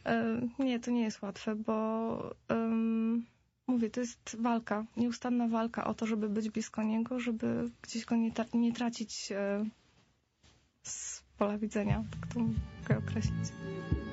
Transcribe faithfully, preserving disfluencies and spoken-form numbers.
Nie, to nie jest łatwe, bo um, mówię, to jest walka, nieustanna walka o to, żeby być blisko niego, żeby gdzieś go nie, tra- nie tracić e, z pola widzenia, tak to mogę określić.